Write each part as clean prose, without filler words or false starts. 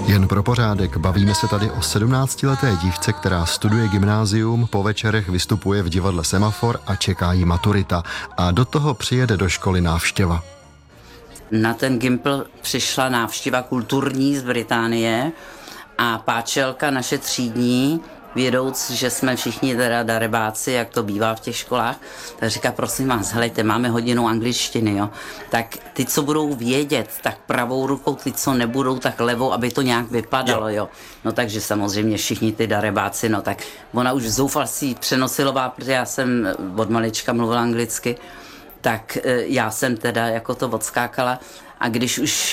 Jen pro pořádek, bavíme se tady o 17leté dívce, která studuje gymnázium, po večerech vystupuje v divadle Semafor a čeká jí maturita. A do toho přijede do školy návštěva. Na ten Gimpl přišla návštěva kulturní z Británie a páčelka naše třídní, vědouc, že jsme všichni teda darebáci, jak to bývá v těch školách, tak říká, prosím vás, helejte, máme hodinu angličtiny, jo, tak ty, co budou vědět, tak pravou rukou, ty, co nebudou, tak levou, aby to nějak vypadalo, jo. No takže samozřejmě všichni ty darebáci, no tak ona už zoufalství přenosilová, protože já jsem od malička mluvila anglicky, tak já jsem teda jako to odskákala a když už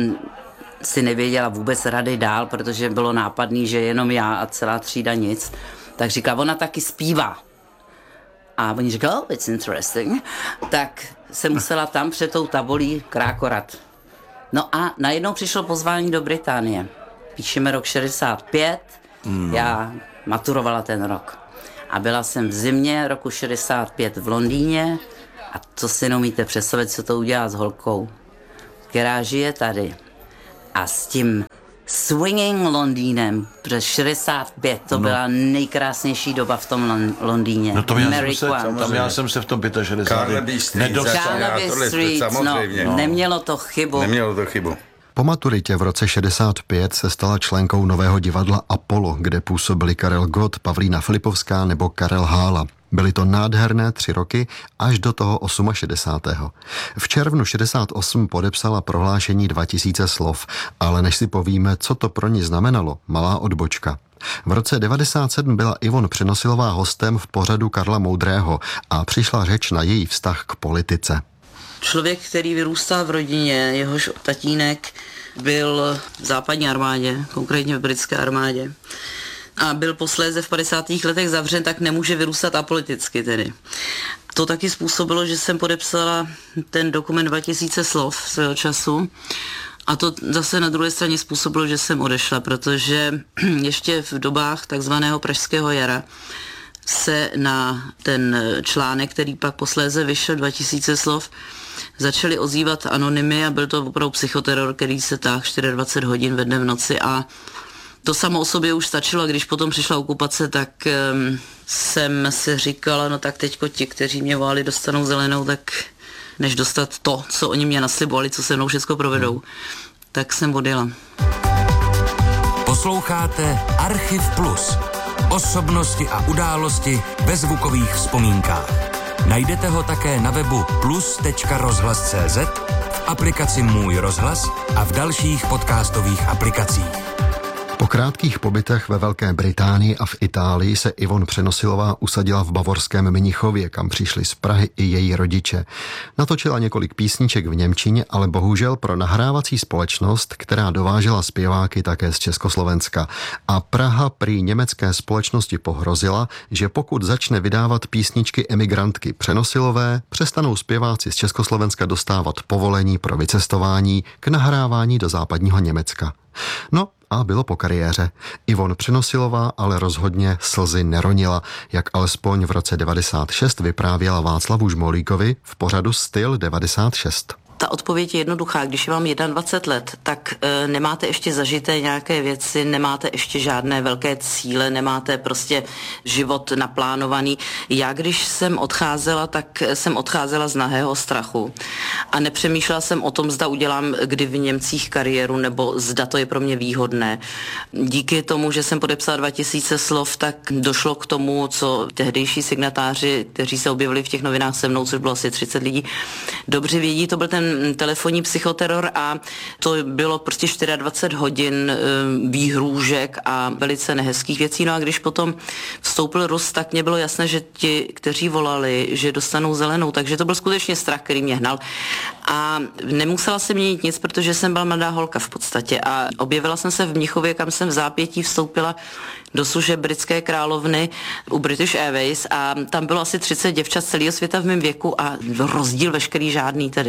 si nevěděla vůbec rady dál, protože bylo nápadný, že jenom já a celá třída nic, tak říkala, ona taky zpívá. A oni říkali, oh, it's interesting. Tak se musela tam před tou tabulí krákorat. No a najednou přišlo pozvání do Británie. Píšeme rok 65, já maturovala ten rok. A byla jsem v zimě roku 65 v Londýně a to si neumíte představit, co to udělá s holkou, která žije tady. A s tím swinging Londýnem, protože 65, to byla nejkrásnější doba v tom Londýně. No já jsem se v tom 65 nedostal. Carnaby Street, nemělo to chybu. Po maturitě v roce 65 se stala členkou nového divadla Apollo, kde působili Karel Gott, Pavlína Filipovská nebo Karel Hála. Byly to nádherné 3 roky až do toho 68. V červnu 68 podepsala prohlášení 2000 slov, ale než si povíme, co to pro ní znamenalo, malá odbočka. V roce 97 byla Ivon Přenosilová hostem v pořadu Karla Moudrého a přišla řeč na její vztah k politice. Člověk, který vyrůstá v rodině, jehož tatínek byl v západní armádě, konkrétně v britské armádě, a byl posléze v 50. letech zavřen, tak nemůže vyrůstat apoliticky tedy. To taky způsobilo, že jsem podepsala ten dokument 2000 slov svého času a to zase na druhé straně způsobilo, že jsem odešla, protože ještě v dobách takzvaného Pražského jara se na ten článek, který pak posléze vyšel 2000 slov, začali ozývat anonymy a byl to opravdu psychoteror, který se táhl 24 hodin ve dne v noci a to samo o sobě už stačilo, když potom přišla okupace, tak jsem si říkala, no tak teďko ti, kteří mě volali, dostanou zelenou, tak než dostat to, co oni mě naslibovali, co se mnou všechno provedou, tak jsem odjela. Posloucháte Archiv Plus. Osobnosti a události ve zvukových vzpomínkách. Najdete ho také na webu plus.rozhlas.cz, v aplikaci Můj rozhlas a v dalších podcastových aplikacích. Po krátkých pobytech ve Velké Británii a v Itálii se Ivon Přenosilová usadila v bavorském Mnichově, kam přišli z Prahy i její rodiče. Natočila několik písniček v němčině, ale bohužel pro nahrávací společnost, která dovážela zpěváky také z Československa. A Praha prý německé společnosti pohrozila, že pokud začne vydávat písničky emigrantky Přenosilové, přestanou zpěváci z Československa dostávat povolení pro vycestování k nahrávání do západního Německa. No a bylo po kariéře. Ivon Přenosilová ale rozhodně slzy neronila, jak alespoň v roce 96 vyprávěla Václavu Žmolíkovi v pořadu Styl 96. Ta odpověď je jednoduchá. Když je vám 21 let, tak nemáte ještě zažité nějaké věci, nemáte ještě žádné velké cíle, nemáte prostě život naplánovaný. Já když jsem odcházela, tak jsem odcházela z nahého strachu a nepřemýšlela jsem o tom, zda udělám kdy v Němcích kariéru, nebo zda to je pro mě výhodné. Díky tomu, že jsem podepsala 2000 slov, tak došlo k tomu, co tehdejší signatáři, kteří se objevili v těch novinách se mnou, což bylo asi 30 lidí, dobře vědí, to byl ten telefonní psychoteror a to bylo prostě 24 hodin výhrůžek a velice nehezkých věcí. No a když potom vstoupil Rus, tak mě bylo jasné, že ti, kteří volali, že dostanou zelenou, takže to byl skutečně strach, který mě hnal. A nemusela jsem měnit nic, protože jsem byla mladá holka v podstatě a objevila jsem se v Mnichově, kam jsem v zápětí vstoupila do služeb britské královny u British Airways a tam bylo asi 30 děvčat z celého světa v mém věku a rozdíl veškerý žádný tedy.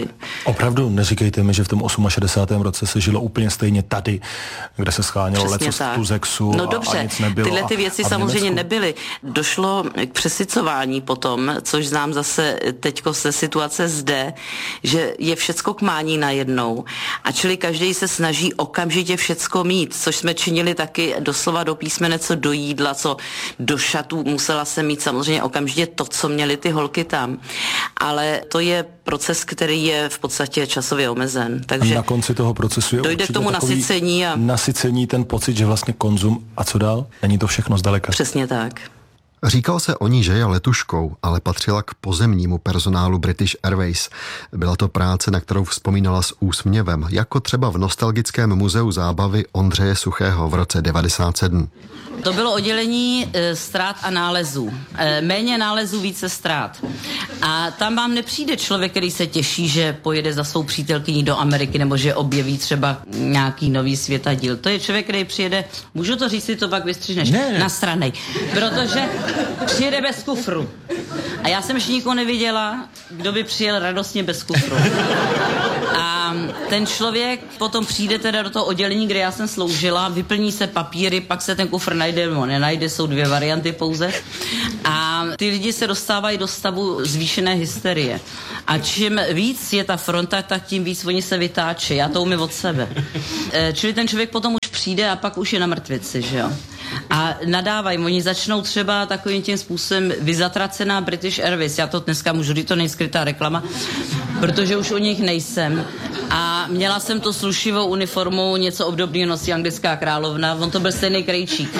Opravdu neříkejte mi, že v tom 68. roce se žilo úplně stejně tady, kde se schánělo leco z Tuzexu a nic nebylo. Tyhle ty věci samozřejmě nebyly. Došlo k přesycování potom, což znám zase teďko se situace zde, že je všecko k mání najednou. A čili každý se snaží okamžitě všecko mít, což jsme činili taky doslova do písmene, co do jídla, co do šatů. Musela jsem mít samozřejmě okamžitě to, co měly ty holky tam. Ale to je proces, který je v podstatě časově omezen. Takže na konci toho procesu je dojde k tomu nasycení, ten pocit, že vlastně konzum a co dál? Není to všechno zdaleka. Přesně tak. Říkal se o ní, že je letuškou, ale patřila k pozemnímu personálu British Airways. Byla to práce, na kterou vzpomínala s úsměvem, jako třeba v nostalgickém muzeu zábavy Ondřeje Suchého v roce 1997. To bylo oddělení ztrát a nálezů. Méně nálezů, více ztrát. A tam vám nepřijde člověk, který se těší, že pojede za svou přítelkyní do Ameriky nebo že objeví třeba nějaký nový světadíl. To je člověk, který přijede, můžu to říct, si to pak vystřihneš, na stranej. Protože přijede bez kufru. A já jsem ještě nikoho neviděla, kdo by přijel radostně bez kufru. A ten člověk potom přijde teda do toho oddělení, kde já jsem sloužila, vyplní se papíry, pak se ten kufr najde nebo nenajde, jsou dvě varianty pouze. A ty lidi se dostávají do stavu zvýšené hysterie. A čím víc je ta fronta, tak tím víc oni se vytáčí. Já to umím od sebe. Čili ten člověk potom už přijde a pak už je na mrtvici, že jo. A nadávají, oni začnou třeba takovým tím způsobem vyzatracená British Airways. Já to dneska můžu říct, to není skrytá reklama, protože už u nich nejsem. A měla jsem tu slušivou uniformu, něco obdobného nosí anglická královna, on to byl stejný krejčík.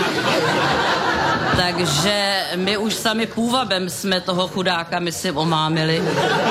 Takže my už sami půvabem jsme toho chudáka, myslím, omámili.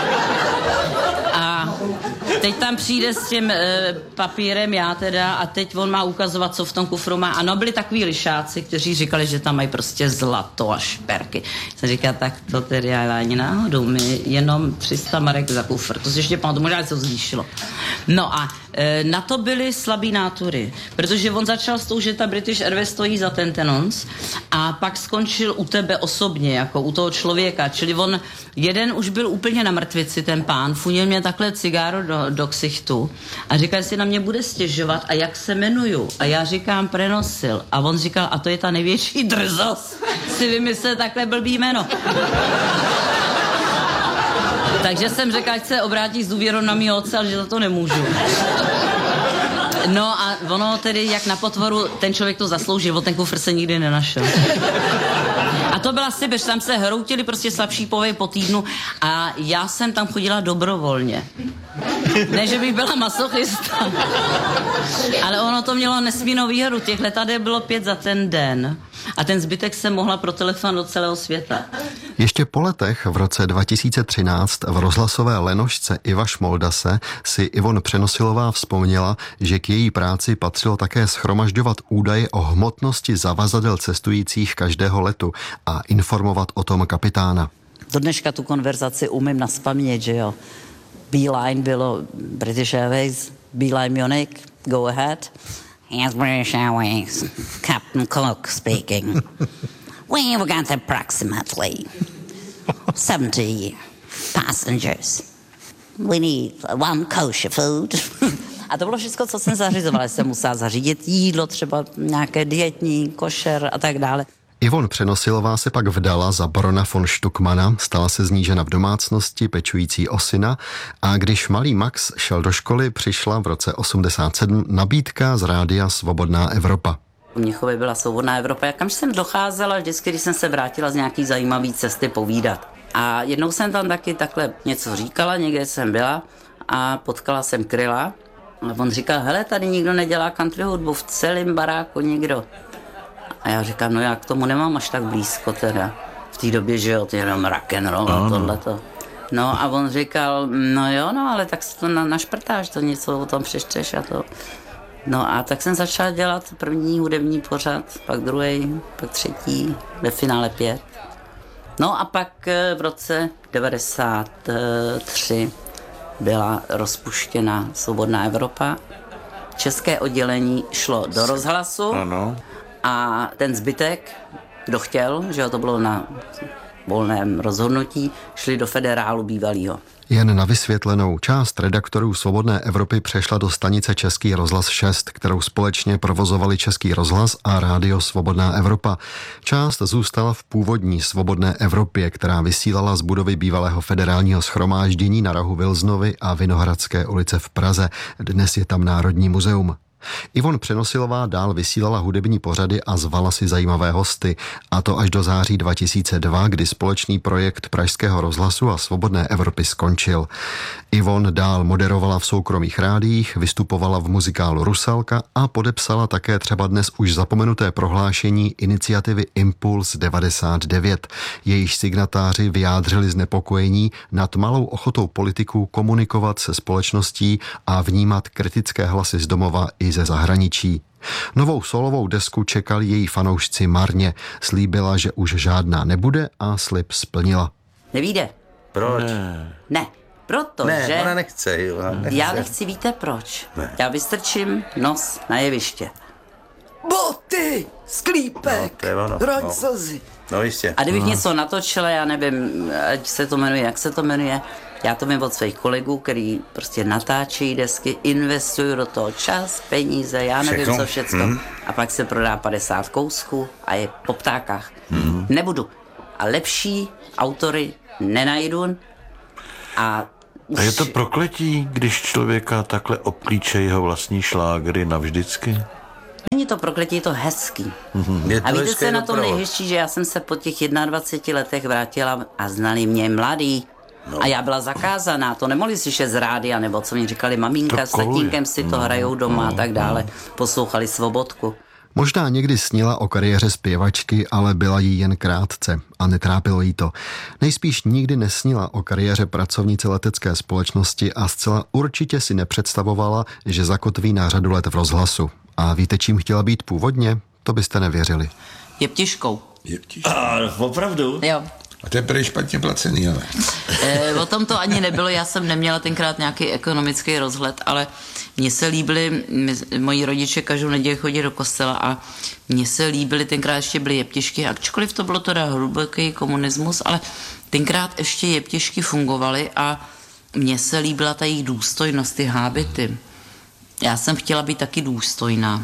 A teď tam přijde s tím papírem, já teda, a teď on má ukazovat, co v tom kufru má. Ano, byli takový lišáci, kteří říkali, že tam mají prostě zlato a šperky. Jsem říkala, tak to tedy ani náhodou, mi jenom 300 marek za kufr. To si ještě pamatuju, možná se to zvýšilo. No a na to byly slabý nátury, protože on začal s tou, že ta British Airways stojí za ten tenons a pak skončil u tebe osobně, jako u toho člověka, čili on jeden už byl úplně na mrtvici, ten pán, funil mě takhle cigáro do ksichtu a říkal, si na mě bude stěžovat a jak se jmenuju. A já říkám Prenosil. A on říkal, a to je ta největší drzost, si vymyslel takhle blbý jméno. Takže jsem řekla, ať se obrátí s důvěrou na mýho otce, ale že za to nemůžu. No a ono tedy, jak na potvoru, ten člověk to zasloužil, ten kufr se nikdy nenašel. A to byla Sibiř, tam se hroutili prostě slabší povej po týdnu a já jsem tam chodila dobrovolně. Ne, že bych byla masochista. Ale ono to mělo nesmírnou výhodu. Těch letadel bylo 5 za ten den. A ten zbytek jsem mohla protelefonovat do celého světa. Ještě po letech v roce 2013 v rozhlasové lenošce Iva Šmoldase si Ivon Přenosilová vzpomněla, že k její práci patřilo také shromažďovat údaje o hmotnosti zavazadel cestujících každého letu a informovat o tom kapitána. Do dneška tu konverzaci umím naspamět, že jo. Beeline bylo British Airways, Beeline Munich, go ahead. Yes, British Airways, Captain Cook speaking. We've got approximately 70 passengers. We need one kosher food. A to bylo všechno, co jsem zařizovala. Jsem musela zařídit jídlo, třeba nějaké dietní, košer a tak dále. Ivon Přenosilová se pak vdala za barona von Stuckmanna, stala se z ní žena v domácnosti, pečující o syna a když malý Max šel do školy, přišla v roce 1987 nabídka z rádia Svobodná Evropa. V Mnichově byla Svobodná Evropa, kam jsem docházela vždycky, když jsem se vrátila z nějaký zajímavý cesty povídat. A jednou jsem tam taky takhle něco říkala, někde jsem byla a potkala jsem Kryla a on říkal, hele, tady nikdo nedělá country hudbu, v celém baráku nikdo. A já říkám, no já k tomu nemám až tak blízko teda. V té době, že jo, ty jenom rock'n'roll a tohleto. No a on říkal, no jo, no ale tak si to našprtáš, to něco o tom přečteš a to. No a tak jsem začala dělat první hudební pořad, pak druhý, pak třetí, ve finále 5. No a pak v roce 1993 byla rozpuštěna Svobodná Evropa. České oddělení šlo do rozhlasu. Ano. A ten zbytek, kdo chtěl, že jo, to bylo na volném rozhodnutí šli do federálu bývalýho. Jen na vysvětlenou, část redaktorů Svobodné Evropy přešla do stanice Český rozhlas 6, kterou společně provozovali Český rozhlas a Rádio Svobodná Evropa. Část zůstala v původní Svobodné Evropě, která vysílala z budovy bývalého federálního shromáždění na rohu Vilznovy a Vinohradské ulice v Praze. Dnes je tam Národní muzeum. Ivon Přenosilová dál vysílala hudební pořady a zvala si zajímavé hosty, a to až do září 2002, kdy společný projekt Pražského rozhlasu a Svobodné Evropy skončil. Ivon dál moderovala v soukromých rádiích, vystupovala v muzikálu Rusalka a podepsala také třeba dnes už zapomenuté prohlášení iniciativy Impuls 99. Jejíž signatáři vyjádřili znepokojení nad malou ochotou politiků komunikovat se společností a vnímat kritické hlasy z domova i ze zahraničí. Novou solovou desku čekali její fanoušci marně. Slíbila, že už žádná nebude a slib splnila. Nevíde. Proč? Ne, protože... Ne, ona nechce. Já nechci, víte proč? Ne. Já vystrčím nos na jeviště. Boty, sklípek, roď slzy. No jistě. A kdybych něco natočila, já nevím, ať se to jmenuje, jak se to jmenuje, já to vím od svých kolegů, který prostě natáčejí desky, investují do toho čas, peníze, já nevím co všecko. A pak se prodá 50 kousků a je po ptákách. Nebudu. A lepší autory nenajdu. A je to prokletí, když člověka takhle obklíčejí jeho vlastní šlágry navždycky? Není to prokletí, je to hezký. A víte, co je na tom nejhezčí, že já jsem se po těch 21 letech vrátila a znali mě mladý. No. A já byla zakázaná, to nemohli slyšet z rádia, nebo co mi říkali, maminka s tatínkem si to hrajou doma a tak dále. Poslouchali Svobodku. Možná někdy snila o kariéře zpěvačky, ale byla jí jen krátce a netrápilo jí to. Nejspíš nikdy nesnila o kariéře pracovnice letecké společnosti a zcela určitě si nepředstavovala, že zakotví na řadu let v rozhlasu. A víte, čím chtěla být původně? To byste nevěřili. Jeptiškou. Opravdu? Jo. A to je prý špatně placený, ale... O tom to ani nebylo, já jsem neměla tenkrát nějaký ekonomický rozhled, ale mně se líbily, moji rodiče každou neděli chodí do kostela a mně se líbily, tenkrát ještě byly jeptišky, ačkoliv to bylo teda hluboký komunismus, ale tenkrát ještě jeptišky fungovaly a mně se líbila ta jejich důstojnost, ty hábity. Já jsem chtěla být taky důstojná,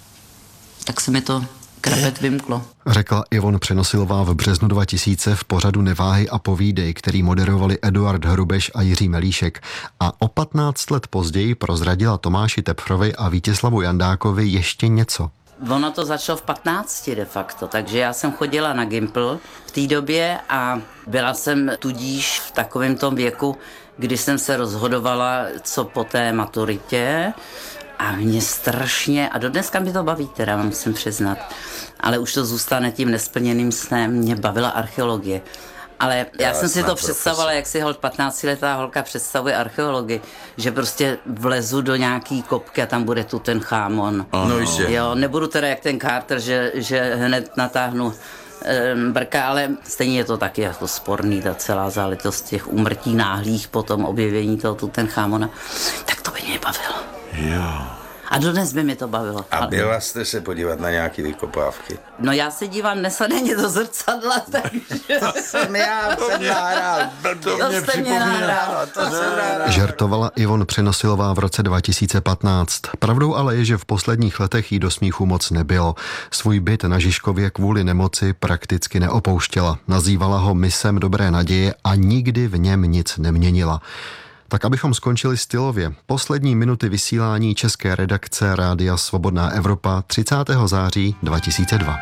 tak se mi to krapet vymklo. Řekla Ivon Přenosilová v březnu 2000 v pořadu Neváhej a povídej, který moderovali Eduard Hrubeš a Jiří Melíšek. A o 15 let později prozradila Tomáši Tepfrovi a Vítězslavu Jandákovi ještě něco. Ono to začalo v 15 de facto, takže já jsem chodila na Gimpl v té době a byla jsem tudíž v takovém tom věku, kdy jsem se rozhodovala, co po té maturitě. A mě strašně, a dodneska mi to baví, teda musím přiznat, ale už to zůstane tím nesplněným snem, mě bavila archeologie. Ale já jsem si to představovala, jak si 15letá holka představuje archeologii, že prostě vlezu do nějaký kopky a tam bude Tutanchamun. Jo, nebudu teda jak ten Carter, že hned natáhnu brka, ale stejně je to taky jako sporný, ta celá záležitost těch úmrtí náhlých po tom objevení toho Tutanchamona. Tak to by mě bavilo. Jo. A dodnes by mi to bavilo. A byla jste se podívat na nějaký vykopávky? No já se dívám dnes a denně do zrcadla, takže... To jsem nahrál. To jste mě nahrál. Žertovala Ivon Přenosilová v roce 2015. Pravdou ale je, že v posledních letech jí do smíchu moc nebylo. Svůj byt na Žižkově kvůli nemoci prakticky neopouštěla. Nazývala ho misem dobré naděje a nikdy v něm nic neměnila. Tak abychom skončili stylově, poslední minuty vysílání české redakce Rádia Svobodná Evropa 30. září 2002.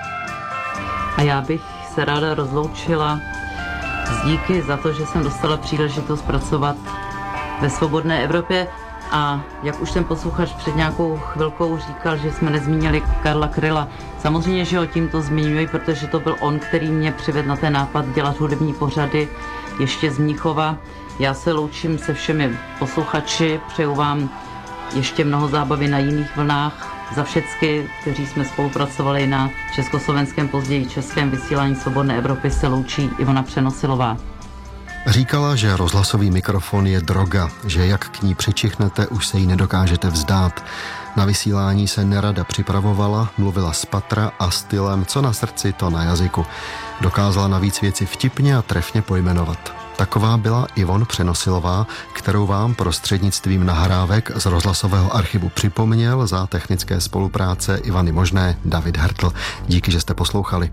A já bych se ráda rozloučila s díky za to, že jsem dostala příležitost pracovat ve Svobodné Evropě a jak už ten posluchač před nějakou chvilkou říkal, že jsme nezmínili Karla Kryla. Samozřejmě, že ho tímto zmiňuji, protože to byl on, který mě přivedl na ten nápad dělat hudební pořady ještě z Mnichova. Já se loučím se všemi posluchači, přeju vám ještě mnoho zábavy na jiných vlnách. Za všechny, kteří jsme spolupracovali na československém, později českém vysílání Svobodné Evropy, se loučí Ivona Přenosilová. Říkala, že rozhlasový mikrofon je droga, že jak k ní přičichnete, už se jí nedokážete vzdát. Na vysílání se nerada připravovala, mluvila z patra a stylem co na srdci, to na jazyku. Dokázala navíc věci vtipně a trefně pojmenovat. Taková byla Ivon Přenosilová, kterou vám prostřednictvím nahrávek z rozhlasového archivu připomněl za technické spolupráce Ivany Možné David Hertl. Díky, že jste poslouchali.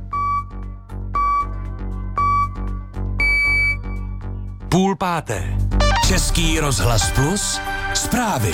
4:30. Český rozhlas Plus. Zprávy.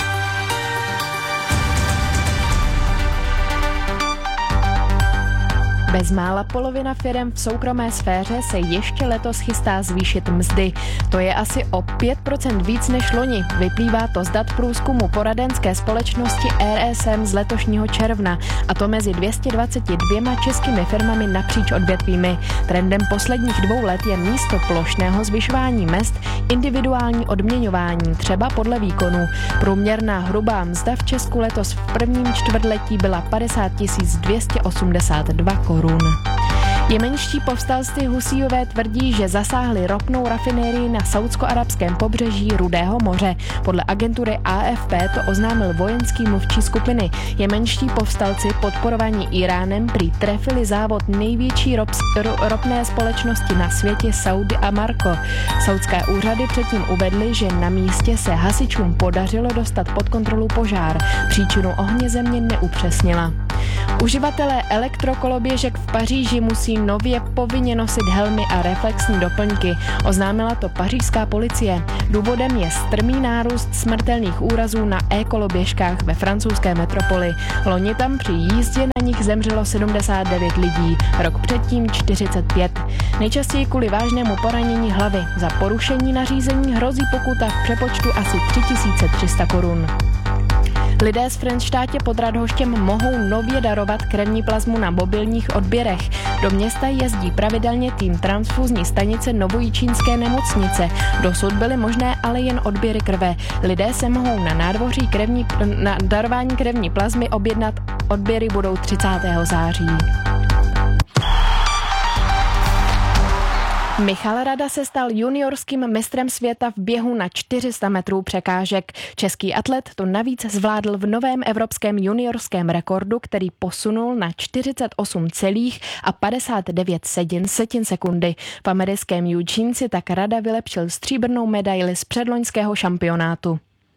Bezmála polovina firem v soukromé sféře se ještě letos chystá zvýšit mzdy. To je asi o 5% víc než loni. Vyplývá to z dat průzkumu poradenské společnosti RSM z letošního června, a to mezi 222 českými firmami napříč odvětvími. Trendem posledních 2 let je místo plošného zvyšování mezd individuální odměňování, třeba podle výkonu. Průměrná hrubá mzda v Česku letos v prvním čtvrtletí byla 50 282 korun. Jemenští povstalci Husíjové tvrdí, že zasáhli ropnou rafinérii na saúdsko-arabském pobřeží Rudého moře. Podle agentury AFP to oznámil vojenský mluvčí skupiny. Jemenští povstalci podporovaní Iránem prý trefili závod největší ropné společnosti na světě Saudi Aramco. Saudské úřady předtím uvedly, že na místě se hasičům podařilo dostat pod kontrolu požár. Příčinu ohně země neupřesnila. Uživatelé elektrokoloběžek v Paříži musí nově povinně nosit helmy a reflexní doplňky. Oznámila to pařížská policie. Důvodem je strmý nárůst smrtelných úrazů na e-koloběžkách ve francouzské metropoli. Loni tam při jízdě na nich zemřelo 79 lidí, rok předtím 45. Nejčastěji kvůli vážnému poranění hlavy. Za porušení nařízení hrozí pokuta v přepočtu asi 3300 korun. Lidé z Frenštátě pod Radhoštěm mohou nově darovat krevní plazmu na mobilních odběrech. Do města jezdí pravidelně tým transfuzní stanice Novojičínské nemocnice. Dosud byly možné ale jen odběry krve. Lidé se mohou na nádvoří na darování krevní plazmy objednat. Odběry budou 30. září. Michal Rada se stal juniorským mistrem světa v běhu na 400 metrů překážek. Český atlet to navíc zvládl v novém evropském juniorském rekordu, který posunul na 48,59 sekundy. V americkém Eugene si tak Rada vylepšil stříbrnou medaili z předloňského šampionátu.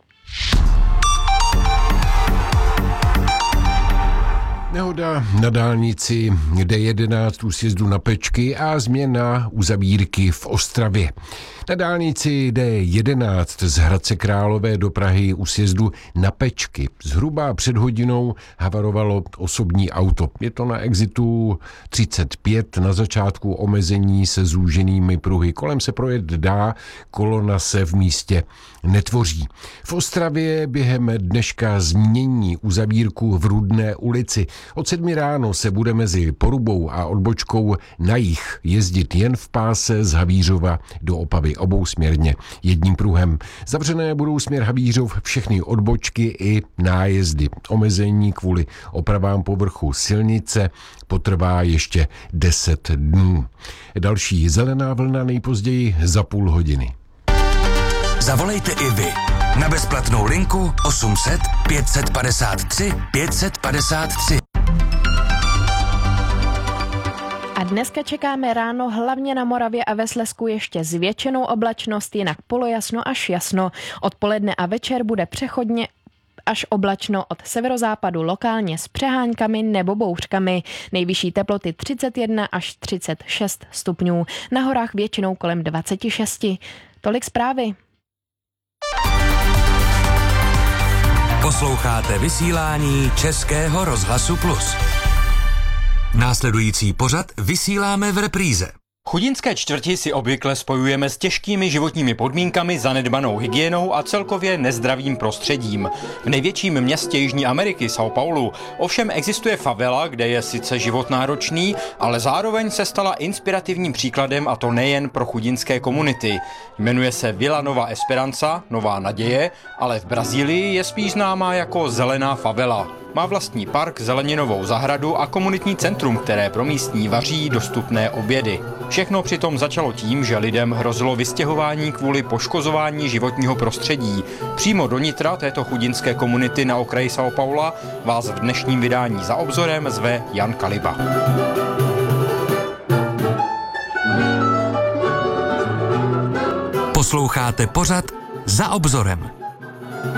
Nehoda na dálnici D11 u sjezdu na Pečky a změna uzavírky v Ostravě. Na dálnici D11 z Hradce Králové do Prahy u sjezdu na Pečky zhruba před hodinou havarovalo osobní auto. Je to na exitu 35, na začátku omezení se zúženými pruhy. Kolem se projet dá, kolona se v místě netvoří. V Ostravě během dneška změní uzavírku v Rudné ulici. Od 7 ráno se bude mezi Porubou a odbočkou na jih jezdit jen v páse z Havířova do Opavy obousměrně jedním pruhem. Zavřené budou směr Havířov všechny odbočky i nájezdy. Omezení kvůli opravám povrchu silnice potrvá ještě 10 dnů. Další zelená vlna nejpozději za půl hodiny. Zavolejte i vy na bezplatnou linku 800 553 553. A dneska čekáme ráno hlavně na Moravě a ve Slezsku ještě zvětšenou oblačnost, jinak polojasno až jasno. Odpoledne a večer bude přechodně až oblačno, od severozápadu lokálně s přehánkami nebo bouřkami. Nejvyšší teploty 31 až 36 stupňů. Na horách většinou kolem 26. Tolik zprávy. Posloucháte vysílání Českého rozhlasu Plus. Následující pořad vysíláme v repríze. Chudinské čtvrti si obvykle spojujeme s těžkými životními podmínkami, zanedbanou hygienou a celkově nezdravým prostředím. V největším městě Jižní Ameriky, São Paulo, ovšem existuje favela, kde je sice život náročný, ale zároveň se stala inspirativním příkladem, a to nejen pro chudinské komunity. Jmenuje se Vila Nova Esperança, Nová naděje, ale v Brazílii je spíš známá jako Zelená favela. Má vlastní park, zeleninovou zahradu a komunitní centrum, které pro místní vaří dostupné obědy. Všechno přitom začalo tím, že lidem hrozilo vystěhování kvůli poškozování životního prostředí. Přímo do nitra této chudinské komunity na okraji São Paula vás v dnešním vydání Za obzorem zve Jan Kaliba. Posloucháte pořad Za obzorem.